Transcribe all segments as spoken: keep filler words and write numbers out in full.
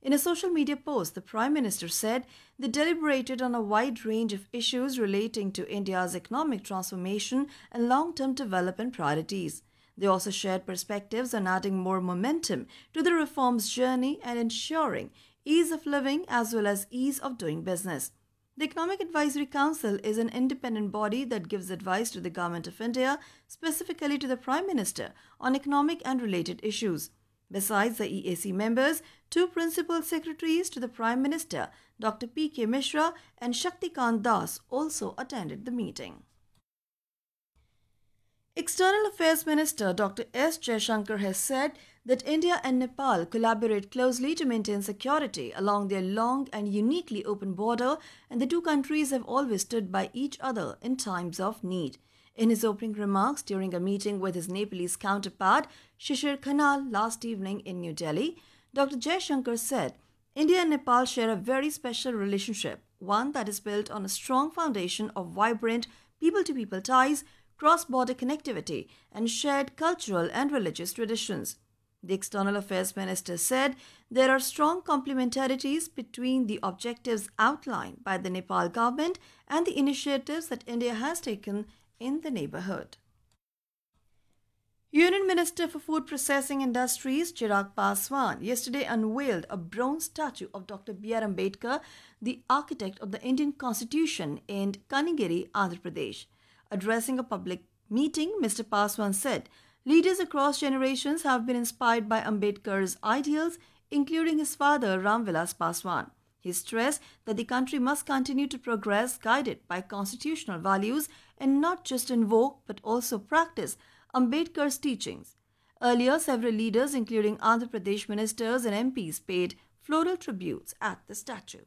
In a social media post, the Prime Minister said they deliberated on a wide range of issues relating to India's economic transformation and long term development priorities. They also shared perspectives on adding more momentum to the reforms journey and ensuring ease of living as well as ease of doing business. The Economic Advisory Council is an independent body that gives advice to the Government of India, specifically to the Prime Minister, on economic and related issues. Besides the E A C members, two principal secretaries to the Prime Minister, Doctor P K Mishra and Shaktikant Das, also attended the meeting. External Affairs Minister Doctor S. Jaishankar has said that India and Nepal collaborate closely to maintain security along their long and uniquely open border, and the two countries have always stood by each other in times of need. In his opening remarks during a meeting with his Nepalese counterpart, Shishir Khanal, last evening in New Delhi, Doctor Jaishankar said, India and Nepal share a very special relationship, one that is built on a strong foundation of vibrant people-to-people ties, cross-border connectivity, and shared cultural and religious traditions. The External Affairs Minister said there are strong complementarities between the objectives outlined by the Nepal government and the initiatives that India has taken in the neighborhood. Union Minister for Food Processing Industries Chirag Paswan yesterday unveiled a bronze statue of Doctor B R Ambedkar, the architect of the Indian Constitution, in Kanigiri, Andhra Pradesh. Addressing a public meeting, Mister Paswan said, leaders across generations have been inspired by Ambedkar's ideals, including his father Ramvilas Paswan. He stressed that the country must continue to progress guided by constitutional values and not just invoke but also practice Ambedkar's teachings. Earlier, several leaders, including Andhra Pradesh ministers and M Ps, paid floral tributes at the statue.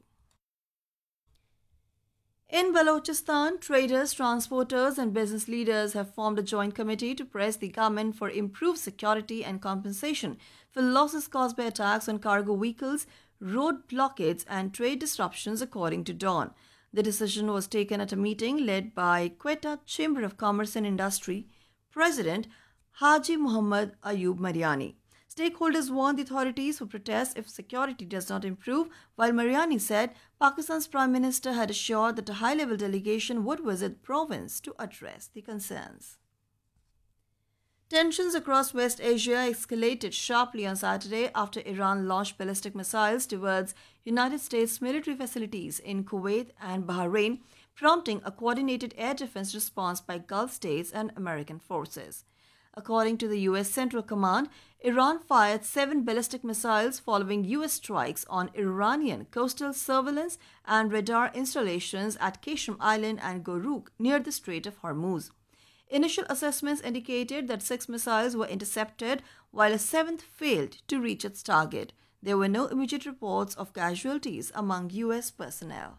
In Balochistan, traders, transporters and business leaders have formed a joint committee to press the government for improved security and compensation for losses caused by attacks on cargo vehicles, road blockades and trade disruptions, according to Dawn. The decision was taken at a meeting led by Quetta Chamber of Commerce and Industry President Haji Muhammad Ayub Mariani. Stakeholders warned the authorities will protest if security does not improve, while Mariani said Pakistan's Prime Minister had assured that a high-level delegation would visit the province to address the concerns. Tensions across West Asia escalated sharply on Saturday after Iran launched ballistic missiles towards United States military facilities in Kuwait and Bahrain, prompting a coordinated air defense response by Gulf states and American forces. According to the U S Central Command, Iran fired seven ballistic missiles following U S strikes on Iranian coastal surveillance and radar installations at Qasem Island and Goruk near the Strait of Hormuz. Initial assessments indicated that six missiles were intercepted, while a seventh failed to reach its target. There were no immediate reports of casualties among U S personnel.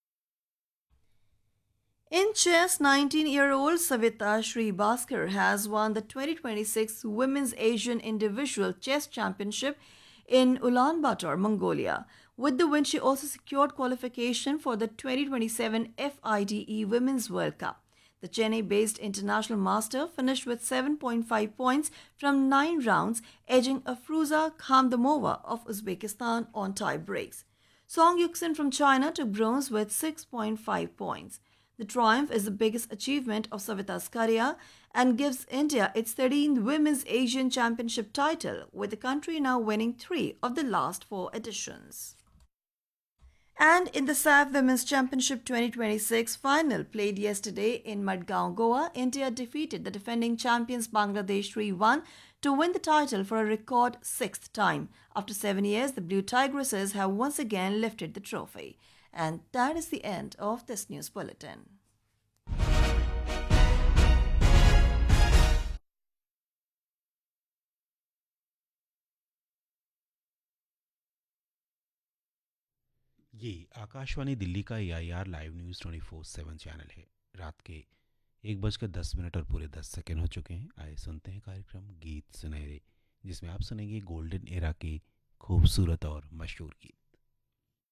In chess, nineteen-year-old Savita Srivastava has won the twenty twenty-six Women's Asian Individual Chess Championship in Ulaanbaatar, Mongolia. With the win, she also secured qualification for the twenty twenty-seven F I D E Women's World Cup. The Chennai-based international master finished with seven point five points from nine rounds, edging Afruza Khamdamova of Uzbekistan on tie breaks. Song Yuxin from China took bronze with six point five points. The triumph is the biggest achievement of Savita's career and gives India its thirteenth Women's Asian Championship title, with the country now winning three of the last four editions. And in the S A F Women's Championship twenty twenty-six final played yesterday in Madgaon, Goa, India defeated the defending champions Bangladesh three one to win the title for a record sixth time. After seven years, the Blue Tigresses have once again lifted the trophy. And that is the end of this news bulletin. ये आकाशवाणी दिल्ली का ए I R live news twenty four seven channel है। रात के एक बजकर दस minute और पूरे दस सेकेंड हो चुके हैं। आए सुनते हैं कार्यक्रम गीत सुनहरे, जिसमें आप सुनेंगे गोल्डन एरा के खूबसूरत और मशहूर गीत।